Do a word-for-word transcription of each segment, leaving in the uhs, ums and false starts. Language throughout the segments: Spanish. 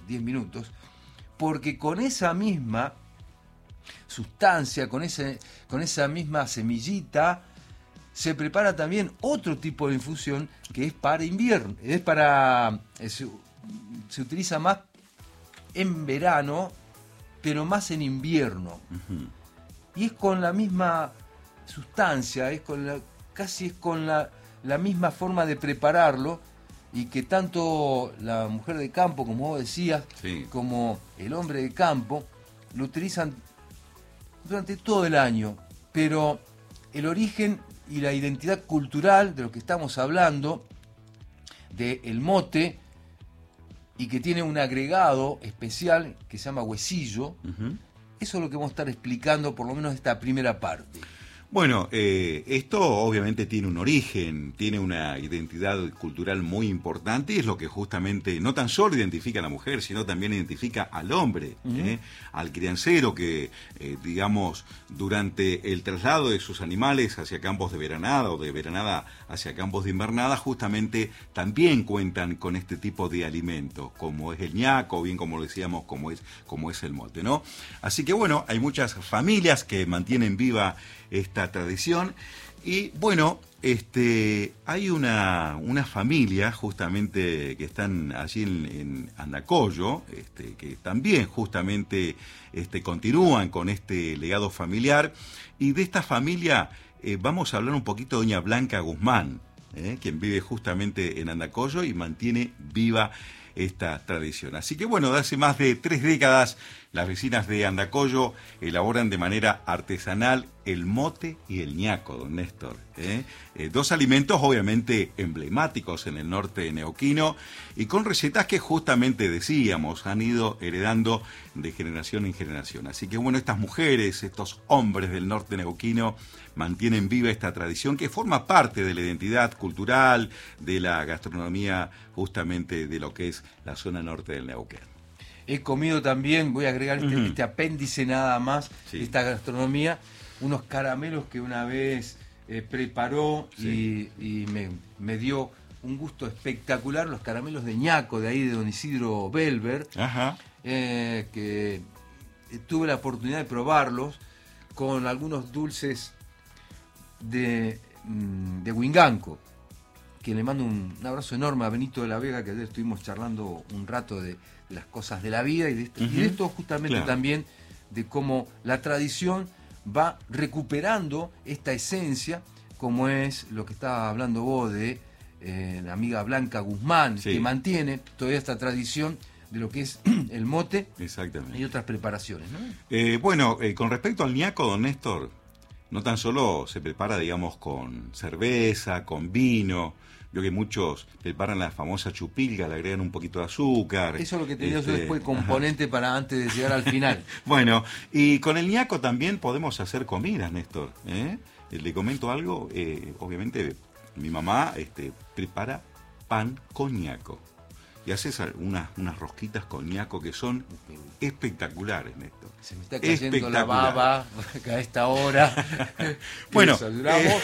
diez minutos, porque con esa misma sustancia, con, ese, con esa misma semillita, se prepara también otro tipo de infusión que es para invierno, es para se, se utiliza más en verano, pero más en invierno. Uh-huh. Y es con la misma sustancia, es con la, casi es con la, la misma forma de prepararlo, y que tanto la mujer de campo, como vos decías, sí, como el hombre de campo, lo utilizan durante todo el año. Pero el origen y la identidad cultural de lo que estamos hablando, del mote, y que tiene un agregado especial que se llama huesillo, uh-huh, eso es lo que vamos a estar explicando, por lo menos esta primera parte. Bueno, eh, esto obviamente tiene un origen, tiene una identidad cultural muy importante, y es lo que justamente no tan solo identifica a la mujer, sino también identifica al hombre, uh-huh, eh, al criancero que, eh, digamos, durante el traslado de sus animales hacia campos de veranada o de veranada hacia campos de invernada, justamente también cuentan con este tipo de alimentos, como es el ñaco, bien como lo decíamos, como es, como es el mote, ¿no? Así que bueno, hay muchas familias que mantienen viva esta tradición, y bueno, este hay una, una familia justamente que están allí en, en Andacollo, este, que también justamente este, continúan con este legado familiar, y de esta familia eh, vamos a hablar un poquito de doña Blanca Guzmán, eh, quien vive justamente en Andacollo y mantiene viva esta tradición. Así que bueno, de hace más de tres décadas, las vecinas de Andacollo elaboran de manera artesanal el mote y el ñaco, don Néstor. ¿eh? Eh, dos alimentos obviamente emblemáticos en el norte neuquino, y con recetas que justamente decíamos, han ido heredando de generación en generación. Así que bueno, estas mujeres, estos hombres del norte neuquino, mantienen viva esta tradición que forma parte de la identidad cultural, de la gastronomía justamente de lo que es la zona norte del Neuquén. He comido también, voy a agregar este, uh-huh, este apéndice nada más, sí, de esta gastronomía, unos caramelos que una vez eh, preparó, sí, y, y me, me dio un gusto espectacular, los caramelos de ñaco de ahí de don Isidro Belver, eh, que tuve la oportunidad de probarlos con algunos dulces de, de Huinganco, que le mando un, un abrazo enorme a Benito de la Vega, que ayer estuvimos charlando un rato de, de las cosas de la vida y de, esto, uh-huh, y de esto justamente, claro, también de cómo la tradición va recuperando esta esencia, como es lo que estaba hablando vos de eh, la amiga Blanca Guzmán, sí, que mantiene toda esta tradición de lo que es el mote. Exactamente. Y otras preparaciones, ¿no? Eh, bueno, eh, con respecto al ñaco, don Néstor, no tan solo se prepara, digamos, con cerveza, con vino. Veo que muchos preparan la famosa chupilga, le agregan un poquito de azúcar. Eso es lo que tenía este, yo después, componente, ajá, para antes de llegar al final. Bueno, y con el ñaco también podemos hacer comidas, Néstor. ¿eh? Le comento algo, eh, obviamente mi mamá este, prepara pan con ñaco. Y haces unas, unas rosquitas con ñaco que son espectaculares, Néstor. Se me está cayendo la baba a esta hora. Bueno, eh,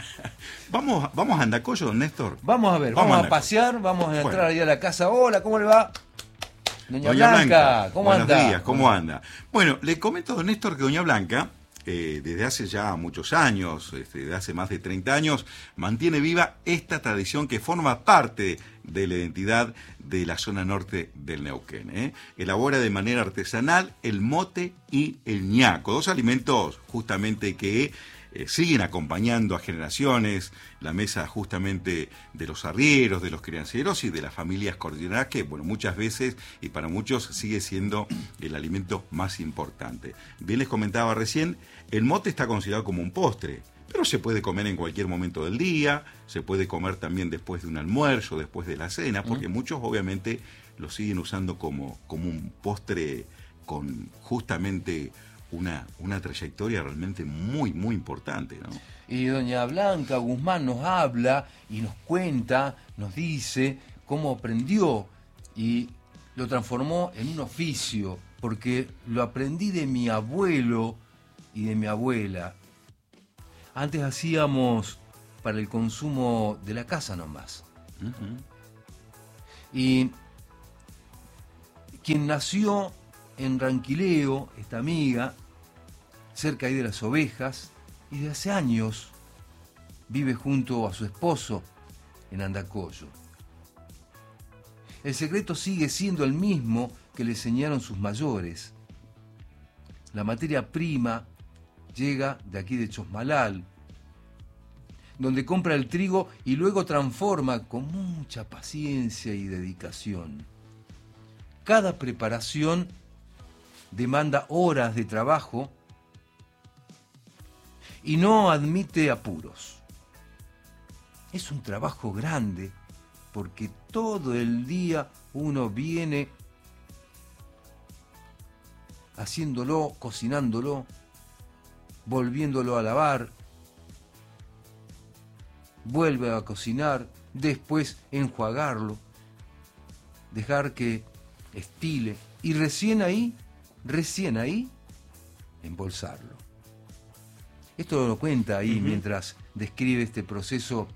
vamos, vamos a Andacollo, don Néstor. Vamos a ver, vamos, vamos a, a pasear, vamos a entrar, bueno, ahí a la casa. Hola, ¿cómo le va? Doña, Doña Blanca, Blanca, ¿cómo buenos anda? Buenos días, ¿cómo anda? Bueno, le comento, don Néstor, que Doña Blanca, eh, desde hace ya muchos años, este, desde hace más de treinta años, mantiene viva esta tradición que forma parte de la identidad de la zona norte del Neuquén. ¿eh? Elabora de manera artesanal el mote y el ñaco, dos alimentos justamente que eh, siguen acompañando a generaciones, la mesa justamente de los arrieros, de los crianceros y de las familias cordilleranas, que bueno, muchas veces y para muchos sigue siendo el alimento más importante. Bien les comentaba recién, el mote está considerado como un postre, pero se puede comer en cualquier momento del día, se puede comer también después de un almuerzo, después de la cena, porque mm. muchos obviamente lo siguen usando como, como un postre con justamente una, una trayectoria realmente muy, muy importante, ¿no? Y doña Blanca Guzmán nos habla y nos cuenta, nos dice cómo aprendió y lo transformó en un oficio, porque lo aprendí de mi abuelo y de mi abuela. Antes hacíamos para el consumo de la casa nomás. Uh-huh. Y quien nació en Ranquileo, esta amiga, cerca ahí de las ovejas, y de hace años vive junto a su esposo en Andacollo. El secreto sigue siendo el mismo que le enseñaron sus mayores. La materia prima llega de aquí de Chosmalal, donde compra el trigo y luego transforma con mucha paciencia y dedicación. Cada preparación demanda horas de trabajo y no admite apuros. Es un trabajo grande porque todo el día uno viene haciéndolo, cocinándolo, volviéndolo a lavar, vuelve a cocinar, después enjuagarlo, dejar que estile y recién ahí, recién ahí, embolsarlo. Esto lo cuenta ahí uh-huh. mientras describe este proceso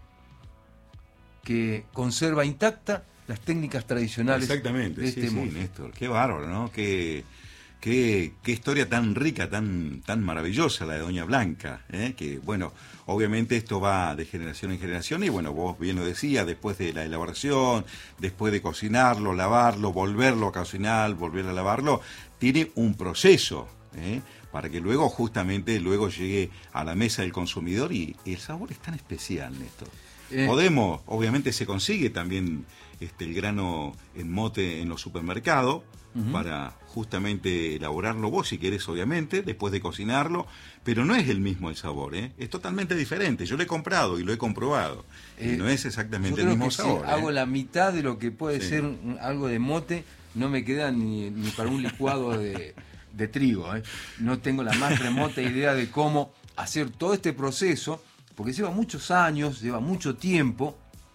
que conserva intacta las técnicas tradicionales. Exactamente, de sí, este sí, mote. Néstor, qué bárbaro, ¿no? Qué, qué, qué historia tan rica, tan, tan maravillosa la de Doña Blanca, ¿eh? Que, bueno, obviamente esto va de generación en generación y, bueno, vos bien lo decías, después de la elaboración, después de cocinarlo, lavarlo, volverlo a cocinar, volver a lavarlo, tiene un proceso, ¿eh? Para que luego, justamente, luego llegue a la mesa del consumidor y el sabor es tan especial, Néstor. Eh. Podemos, obviamente se consigue también este, el grano en mote en los supermercados, uh-huh. para justamente elaborarlo vos, si querés, obviamente, después de cocinarlo, pero no es el mismo el sabor, ¿eh? Es totalmente diferente. Yo lo he comprado y lo he comprobado, eh, y no es exactamente el mismo que sabor. Si ¿eh? hago la mitad de lo que puede sí. ser un, algo de mote, no me queda ni, ni para un licuado de, de trigo, ¿eh? No tengo la más remota idea de cómo hacer todo este proceso, porque lleva muchos años, lleva mucho tiempo,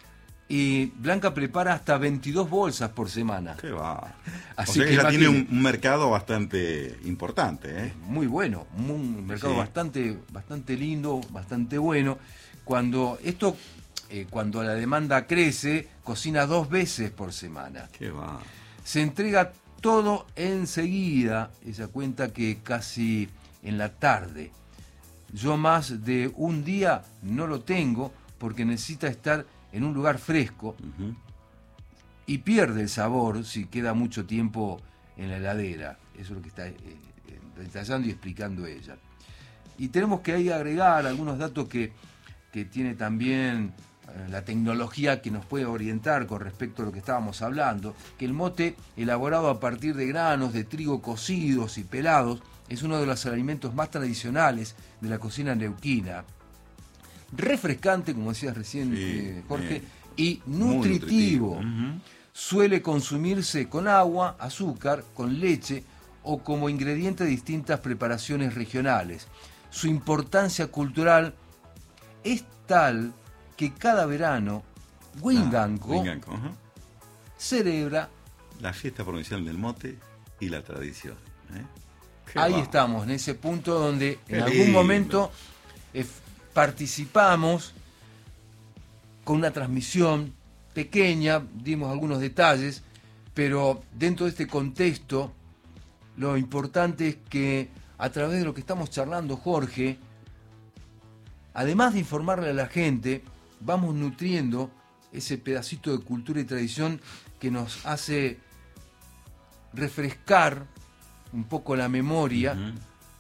y Blanca prepara hasta veintidós bolsas por semana. ¡Qué va! Así o sea que, que ya tiene un, un mercado bastante importante, ¿eh? Muy bueno, un mercado sí. bastante, bastante lindo, bastante bueno. Cuando esto, eh, cuando la demanda crece, cocina dos veces por semana. ¡Qué va! Se entrega todo enseguida. Ella cuenta que casi en la tarde. Yo más de un día no lo tengo porque necesita estar en un lugar fresco uh-huh. y pierde el sabor si queda mucho tiempo en la heladera. Eso es lo que está eh, detallando y explicando ella. Y tenemos que ahí agregar algunos datos que, que tiene también eh, la tecnología que nos puede orientar con respecto a lo que estábamos hablando, que el mote elaborado a partir de granos de trigo cocidos y pelados es uno de los alimentos más tradicionales de la cocina neuquina. Refrescante, como decías recién, sí, eh, Jorge, bien. Y nutritivo. nutritivo. Uh-huh. Suele consumirse con agua, azúcar, con leche o como ingrediente de distintas preparaciones regionales. Su importancia cultural es tal que cada verano Huinganco, ah, Huinganco uh-huh. celebra la fiesta provincial del mote y la tradición. ¿eh? Ahí va. Estamos, en ese punto donde Qué en algún lindo. momento eh, participamos con una transmisión pequeña, dimos algunos detalles, pero dentro de este contexto lo importante es que a través de lo que estamos charlando, Jorge, además de informarle a la gente, vamos nutriendo ese pedacito de cultura y tradición que nos hace refrescar un poco la memoria uh-huh.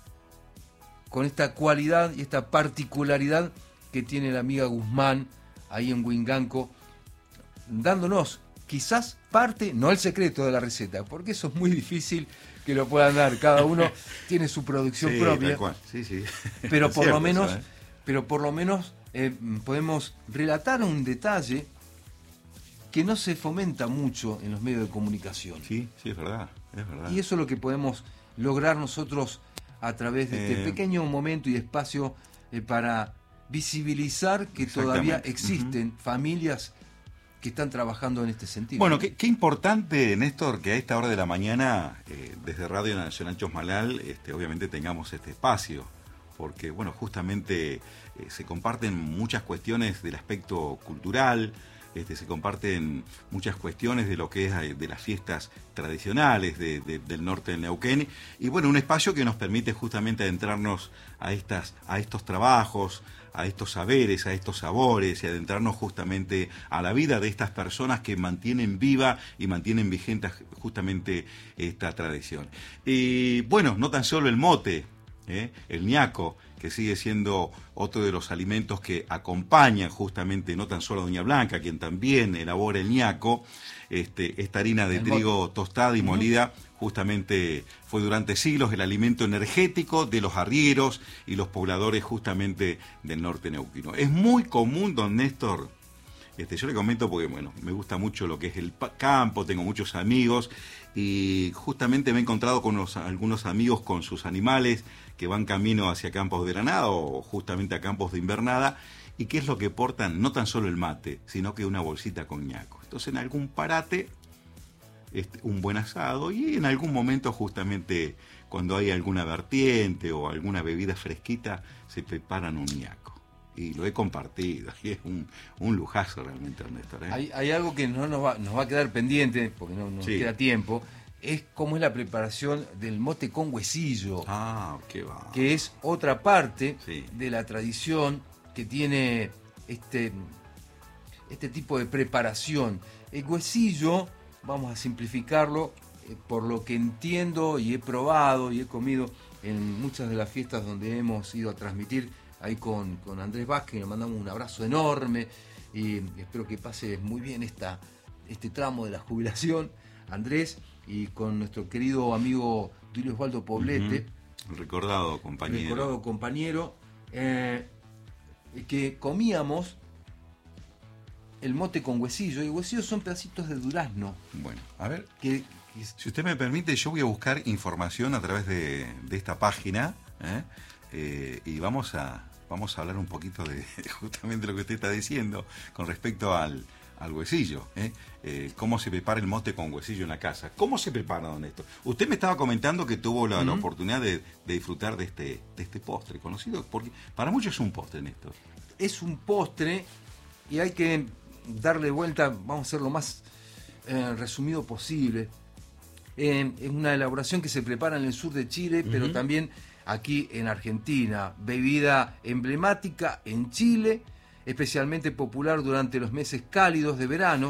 con esta cualidad y esta particularidad que tiene la amiga Guzmán ahí en Huinganco, dándonos quizás parte, no el secreto de la receta, porque eso es muy difícil que lo puedan dar, cada uno tiene su producción sí, propia, tal cual. Sí, sí. pero por cierto, lo menos, eso, ¿eh? pero por lo menos eh, podemos relatar un detalle que no se fomenta mucho en los medios de comunicación. Sí, sí, es verdad, es verdad. Y eso es lo que podemos lograr nosotros a través de este eh... pequeño momento y espacio eh, para visibilizar que todavía existen uh-huh. familias que están trabajando en este sentido. Bueno, qué, qué importante, Néstor, que a esta hora de la mañana, eh, desde Radio Nacional Chosmalal, este, obviamente tengamos este espacio, porque, bueno, justamente eh, se comparten muchas cuestiones del aspecto cultural, este, se comparten muchas cuestiones de lo que es de las fiestas tradicionales de, de, del norte del Neuquén, y bueno, un espacio que nos permite justamente adentrarnos a, estas, a estos trabajos, a estos saberes, a estos sabores, y adentrarnos justamente a la vida de estas personas que mantienen viva y mantienen vigente justamente esta tradición. Y bueno, no tan solo el mote, ¿eh? el ñaco, que sigue siendo otro de los alimentos que acompañan justamente no tan solo a Doña Blanca, quien también elabora el ñaco, este, esta harina de el trigo mote. tostada y uh-huh. molida, justamente fue durante siglos el alimento energético de los arrieros y los pobladores justamente del norte neuquino. Es muy común, don Néstor, este, yo le comento porque bueno, me gusta mucho lo que es el campo, tengo muchos amigos y justamente me he encontrado con los, algunos amigos con sus animales que van camino hacia campos de granada o justamente a campos de invernada, y qué es lo que portan, no tan solo el mate, sino que una bolsita con ñaco. Entonces en algún parate, este, un buen asado, y en algún momento justamente cuando hay alguna vertiente o alguna bebida fresquita, se preparan un ñaco. Y lo he compartido, y es un, un lujazo realmente, Ernesto, ¿eh? Hay, hay algo que no nos va, nos va a quedar pendiente, porque no nos sí. queda tiempo, es cómo es la preparación del mote con huesillo. Ah, qué va. Que es otra parte sí. de la tradición que tiene este, este tipo de preparación. El huesillo, vamos a simplificarlo, eh, por lo que entiendo y he probado y he comido en muchas de las fiestas donde hemos ido a transmitir, ahí con, con Andrés Vázquez, le mandamos un abrazo enorme y espero que pase muy bien esta, este tramo de la jubilación, Andrés, y con nuestro querido amigo Tulio Osvaldo Poblete. Uh-huh. Recordado compañero. Recordado compañero, eh, que comíamos el mote con huesillo, y huesillos son pedacitos de durazno. Bueno, a ver, que, que... si usted me permite, yo voy a buscar información a través de, de esta página, ¿eh? Eh, y vamos a, vamos a hablar un poquito de justamente lo que usted está diciendo con respecto al, al huesillo, ¿eh? Eh, cómo se prepara el mote con huesillo en la casa. ¿Cómo se prepara, don Néstor? Usted me estaba comentando que tuvo la, uh-huh. la oportunidad de, de disfrutar de este, de este postre conocido, porque para muchos es un postre, Néstor. Es un postre y hay que darle vuelta, vamos a hacer lo más eh, resumido posible. Eh, es una elaboración que se prepara en el sur de Chile, uh-huh. pero también aquí en Argentina. Bebida emblemática en Chile, especialmente popular durante los meses cálidos de verano.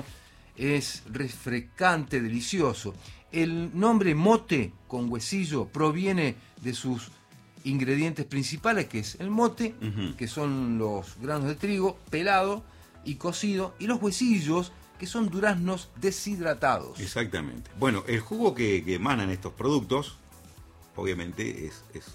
Es refrescante, delicioso. El nombre mote con huesillo proviene de sus ingredientes principales, que es el mote, uh-huh. que son los granos de trigo pelado y cocido, y los huesillos, que son duraznos deshidratados. Exactamente. Bueno, el jugo que, que emanan estos productos, obviamente es, es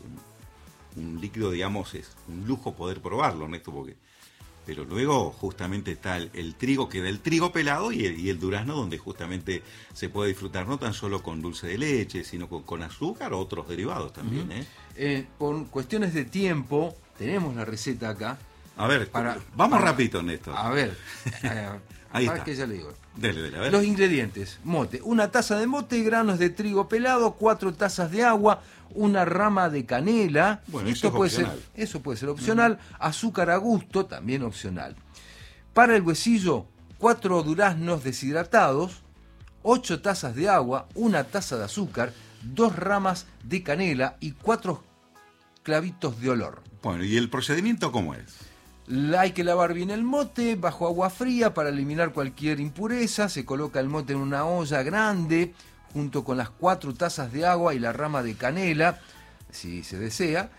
un, un líquido, digamos, es un lujo poder probarlo, Ernesto, porque pero luego justamente está el, el trigo, que da el trigo pelado, y el, y el durazno, donde justamente se puede disfrutar no tan solo con dulce de leche, sino con, con azúcar o otros derivados también. Uh-huh. ¿eh? Eh, por cuestiones de tiempo, tenemos la receta acá. A ver, para, vamos para, rapidito, Néstor. A ver, eh, ahí para está. que ya le digo. Dele, dele, a ver. Los ingredientes: mote, una taza de mote, granos de trigo pelado, cuatro tazas de agua, una rama de canela. Bueno, Esto eso es puede opcional. ser, eso puede ser opcional. Uh-huh. Azúcar a gusto, también opcional. Para el huesillo, cuatro duraznos deshidratados, ocho tazas de agua, una taza de azúcar, dos ramas de canela y cuatro clavitos de olor. Bueno, ¿y el procedimiento cómo es? Hay que lavar bien el mote bajo agua fría para eliminar cualquier impureza. Se coloca el mote en una olla grande junto con las cuatro tazas de agua y la rama de canela, si se desea.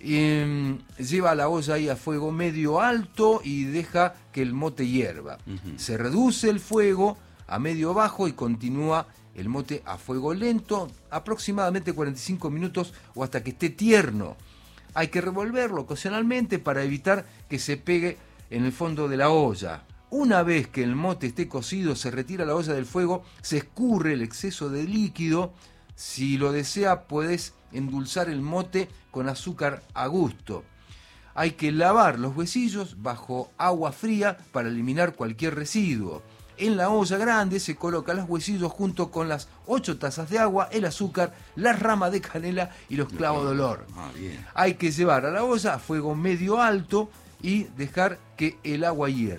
Eh, lleva la olla ahí a fuego medio alto y deja que el mote hierva. Uh-huh. Se reduce el fuego a medio bajo y continúa el mote a fuego lento, aproximadamente cuarenta y cinco minutos o hasta que esté tierno. Hay que revolverlo ocasionalmente para evitar que se pegue en el fondo de la olla. Una vez que el mote esté cocido, se retira la olla del fuego, se escurre el exceso de líquido. Si lo desea, puedes endulzar el mote con azúcar a gusto. Hay que lavar los huesillos bajo agua fría para eliminar cualquier residuo. En la olla grande se colocan los huesillos junto con las ocho tazas de agua, el azúcar, la rama de canela y los clavos de olor. Ah, bien. Hay que llevar a la olla a fuego medio alto y dejar que el agua hierva.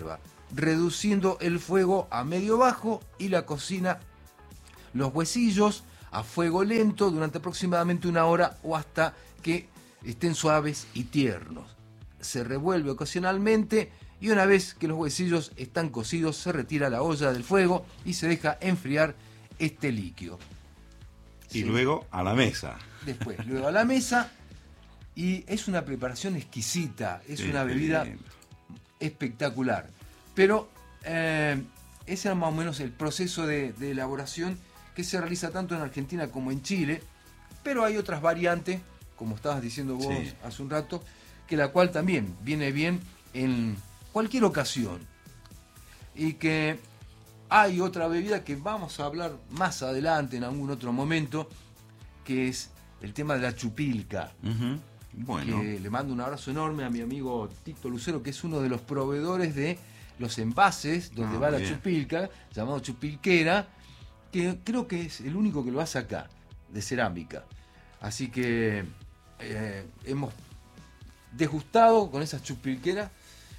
reduciendo el fuego a medio bajo y la cocina los huesillos a fuego lento durante aproximadamente una hora o hasta que estén suaves y tiernos. Se revuelve ocasionalmente y una vez que los huesillos están cocidos se retira la olla del fuego y se deja enfriar este líquido. Y ¿Sí? luego a la mesa. Después, luego a la mesa, y es una preparación exquisita, es Sí, una qué bebida lindo. espectacular. Pero eh, ese es más o menos el proceso de, de elaboración que se realiza tanto en Argentina como en Chile, pero hay otras variantes, como estabas diciendo vos Sí. hace un rato, que la cual también viene bien en cualquier ocasión. Y que hay otra bebida que vamos a hablar más adelante en algún otro momento, que es el tema de la chupilca. Ujú. Bueno, Que le mando un abrazo enorme a mi amigo Tito Lucero, que es uno de los proveedores de los envases donde Ah, va la bien. chupilca, llamado chupilquera, que creo que es el único que lo hace acá, de cerámica. Así que eh, hemos degustado con esas chupilqueras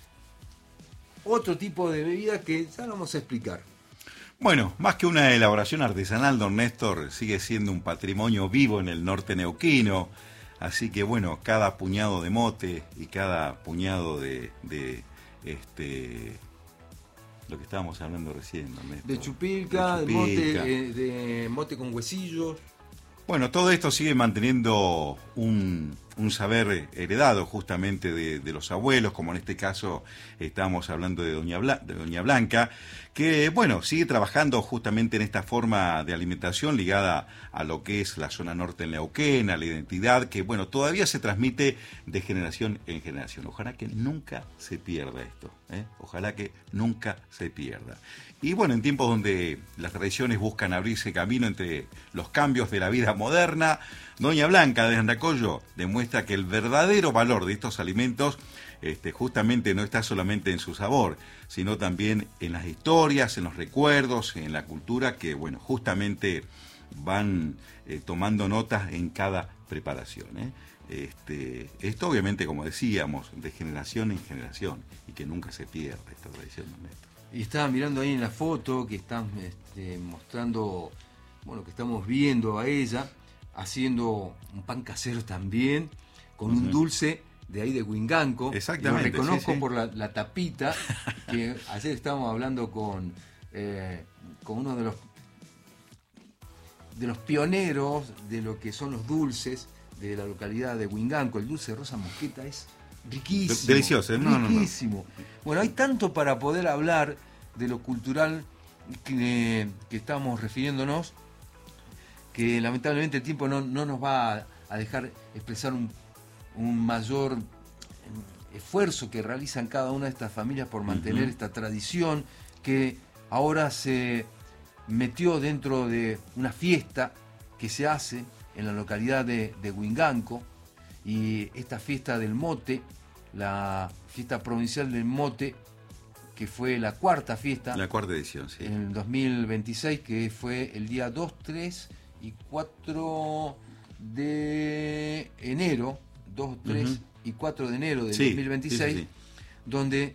otro tipo de bebida que ya lo vamos a explicar. Bueno, más que una elaboración artesanal, don Néstor, sigue siendo un patrimonio vivo en el norte neuquino. Así que bueno, cada puñado de mote y cada puñado de, de este lo que estábamos hablando recién, don Néstor. De chupilca, de, De chupilca. mote, eh, de mote con huesillos. Bueno, todo esto sigue manteniendo un, un saber heredado justamente de, de los abuelos, como en este caso estábamos hablando de Doña, Bla- de Doña Blanca, que bueno, sigue trabajando justamente en esta forma de alimentación ligada a lo que es la zona norte neuquena, la identidad, que bueno, todavía se transmite de generación en generación. Ojalá que nunca se pierda esto, ¿eh? Ojalá que nunca se pierda. Y bueno, en tiempos donde las tradiciones buscan abrirse camino entre los cambios de la vida moderna, Doña Blanca de Andacollo demuestra que el verdadero valor de estos alimentos este, justamente no está solamente en su sabor, sino también en las historias, en los recuerdos, en la cultura que, bueno, justamente van eh, tomando notas en cada preparación, ¿eh? Este, esto obviamente, como decíamos, de generación en generación y que nunca se pierda esta tradición, don Néstor. Y estaba mirando ahí en la foto que están este, mostrando, bueno, que estamos viendo a ella haciendo un pan casero también, con un Ujú. dulce de ahí de Huinganco. Exactamente, Lo reconozco sí, sí. por la, la tapita, que ayer estábamos hablando con, eh, con uno de los de los pioneros de lo que son los dulces de la localidad de Huinganco. El dulce de rosa mosqueta es riquísimo. De- delicioso, ¿eh? No, no, no. riquísimo. Bueno, hay tanto para poder hablar de lo cultural que, que estamos refiriéndonos, que lamentablemente el tiempo no, no nos va a, a dejar expresar un, un mayor esfuerzo que realizan cada una de estas familias por mantener Ujú. esta tradición que ahora se metió dentro de una fiesta que se hace en la localidad de, de Huinganco, y esta fiesta del mote, la fiesta provincial del mote, que fue la cuarta fiesta La cuarta edición, sí. en el dos mil veintiséis, que fue el día dos, tres y cuatro de enero, dos, tres Ujú. y cuatro de enero del Sí, dos mil veintiséis, sí, sí, sí. donde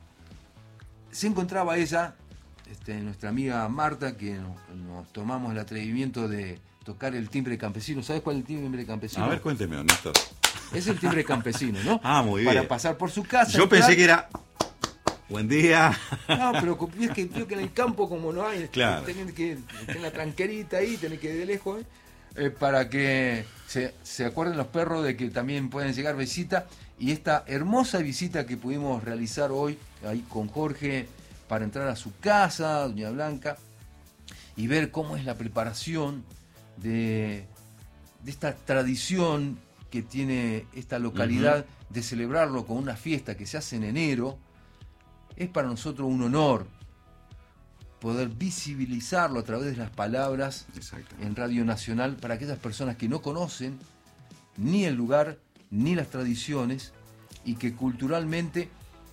se encontraba ella, este, nuestra amiga Marta, que nos, nos tomamos el atrevimiento de tocar el timbre campesino. ¿Sabes cuál es el timbre campesino? A ver, cuénteme, don Néstor. Es el timbre campesino, ¿no? Ah, muy bien. Para pasar por su casa. Yo pensé entrar. que era... Buen día. No, pero es que creo que en el campo, como no hay, Claro. tenés que tener la tranquerita ahí, tenés que ir de lejos, ¿eh? Eh, para que se, se acuerden los perros de que también pueden llegar visita. Y esta hermosa visita que pudimos realizar hoy ahí con Jorge para entrar a su casa, Doña Blanca, y ver cómo es la preparación de, de esta tradición que tiene esta localidad de celebrarlo con una fiesta que se hace en enero. Es para nosotros un honor poder visibilizarlo a través de las palabras Exactamente. en Radio Nacional para aquellas personas que no conocen ni el lugar ni las tradiciones, y que culturalmente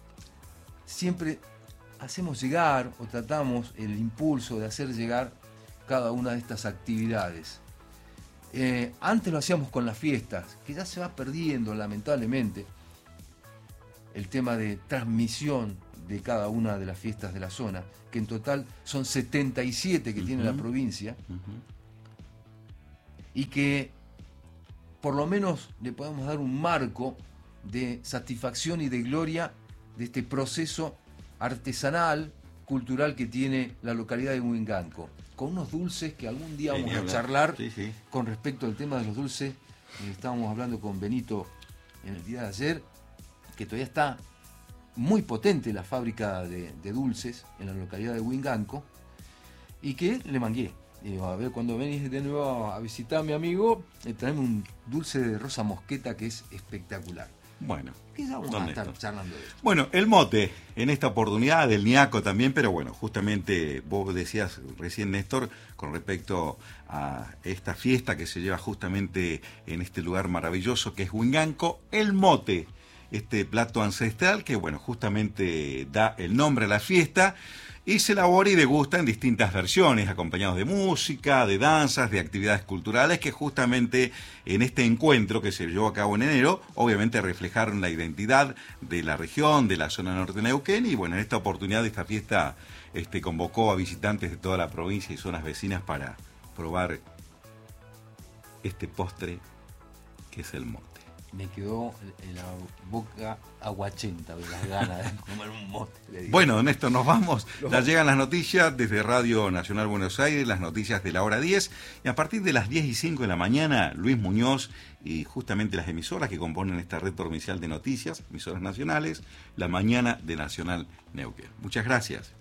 siempre hacemos llegar o tratamos el impulso de hacer llegar cada una de estas actividades. Eh, antes lo hacíamos con las fiestas, que ya se va perdiendo lamentablemente el tema de transmisión de cada una de las fiestas de la zona, que en total son setenta y siete que uh-huh. tiene la provincia, uh-huh. y que por lo menos le podemos dar un marco de satisfacción y de gloria de este proceso artesanal, cultural que tiene la localidad de Huinganco, con unos dulces que algún día vamos a charlar sí, sí. con respecto al tema de los dulces. Estábamos hablando con Benito en el día de ayer, que todavía está muy potente la fábrica de, de dulces en la localidad de Huinganco, y que le mangué. Digo, a ver, cuando venís de nuevo a visitar a mi amigo, le traemos un dulce de rosa mosqueta que es espectacular. Bueno, quizá vamos a estar charlando de esto. Bueno, el mote, en esta oportunidad, del ñaco también, pero bueno, justamente vos decías recién, Néstor, con respecto a esta fiesta que se lleva justamente en este lugar maravilloso que es Huinganco, el mote, este plato ancestral que, bueno, justamente da el nombre a la fiesta y se elabora y degusta en distintas versiones, acompañados de música, de danzas, de actividades culturales que justamente en este encuentro que se llevó a cabo en enero, obviamente reflejaron la identidad de la región, de la zona norte de Neuquén, y bueno, en esta oportunidad esta fiesta este, convocó a visitantes de toda la provincia y zonas vecinas para probar este postre que es el mote. Me quedó en la boca aguachenta de las ganas de comer un mote. Bueno, Néstor, nos vamos. Ya llegan las noticias desde Radio Nacional Buenos Aires, las noticias de la hora diez. Y a partir de las diez y cinco de la mañana, Luis Muñoz y justamente las emisoras que componen esta red provincial de noticias, emisoras nacionales, la mañana de Nacional Neuquén. Muchas gracias.